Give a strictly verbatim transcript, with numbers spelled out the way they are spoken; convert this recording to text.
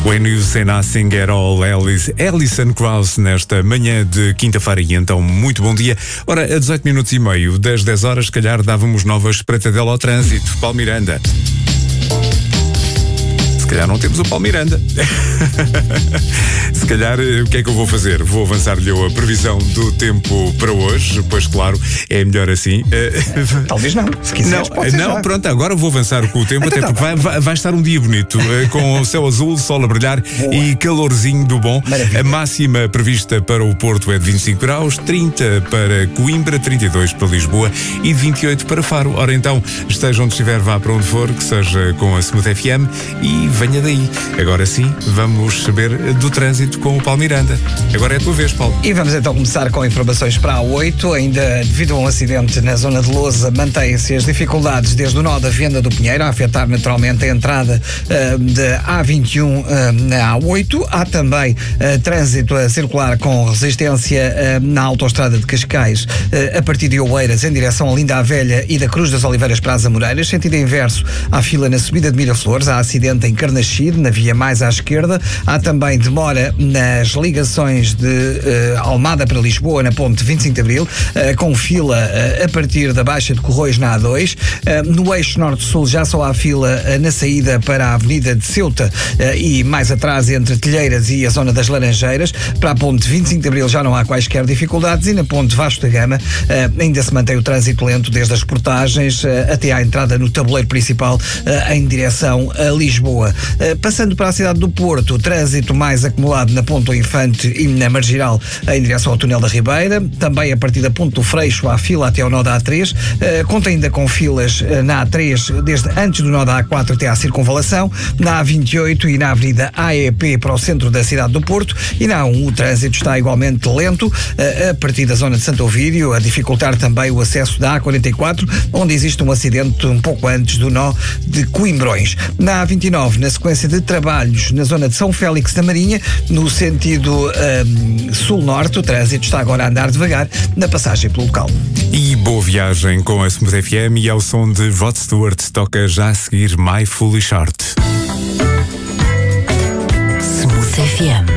When You Say Nothing at All, Alice, Alison Krauss, nesta manhã de quinta-feira. E então, muito bom dia. Ora, a dezoito minutos e meio das dez horas, se calhar dávamos nova espreitadela ao trânsito. Paulo Miranda. Se calhar não temos o Paulo Miranda. Se calhar, o que é que eu vou fazer? Vou avançar-lhe a previsão do tempo para hoje, pois claro, é melhor assim. Talvez não, se quiseres, Não, não já. Pronto, agora vou avançar com o tempo, Então até tá porque vai, vai, vai estar um dia bonito, com o céu azul, sol a brilhar. Boa. E calorzinho do bom. Maravilha. A máxima prevista para o Porto é de vinte e cinco graus, trinta para Coimbra, trinta e dois para Lisboa e vinte e oito para Faro. Ora então, esteja onde estiver, vá para onde for, que seja com a Smooth F M e venha daí. Agora sim, vamos saber do trânsito com o Paulo Miranda. Agora é a tua vez, Paulo. E vamos então começar com informações para a oito. Ainda devido a um acidente na zona de Lousa, mantêm-se as dificuldades desde o nó da Venda do Pinheiro, a afetar naturalmente a entrada uh, da A vinte e um uh, na A oito. Há também uh, trânsito a circular com resistência uh, na autoestrada de Cascais, uh, a partir de Oeiras, em direção a Linda a Velha e da Cruz das Oliveiras para as Amoreiras. Sentido inverso, há fila na subida de Miraflores, há acidente em Carnaxide, na via mais à esquerda. Há também demora nas ligações de uh, Almada para Lisboa, na ponte vinte e cinco de Abril, uh, com fila uh, a partir da Baixa de Corroios na A dois. Uh, no eixo norte-sul já só há fila uh, na saída para a Avenida de Ceuta uh, e mais atrás entre Telheiras e a zona das Laranjeiras. Para a ponte vinte e cinco de Abril já não há quaisquer dificuldades e na ponte Vasco da Gama uh, ainda se mantém o trânsito lento desde as portagens uh, até à entrada no tabuleiro principal uh, em direção a Lisboa. Uh, passando para a cidade do Porto, o trânsito mais acumulado na Ponte do Infante e na Marginal em direção ao Túnel da Ribeira. Também a partir da Ponte do Freixo há fila até ao nó da A três. Uh, conta ainda com filas uh, na A três desde antes do nó da A quatro até à Circunvalação, na A vinte e oito e na Avenida A E P para o centro da cidade do Porto. E na A um o trânsito está igualmente lento uh, a partir da zona de Santo Ovídio, a dificultar também o acesso da A quarenta e quatro, onde existe um acidente um pouco antes do nó de Coimbrões. Na A vinte e nove, na sequência de trabalhos na zona de São Félix da Marinha, no sentido um, sul-norte, o trânsito está agora a andar devagar na passagem pelo local. E boa viagem com a Smooth F M e ao som de Rod Stewart. Toca já a seguir My Foolish Heart. Smooth F M.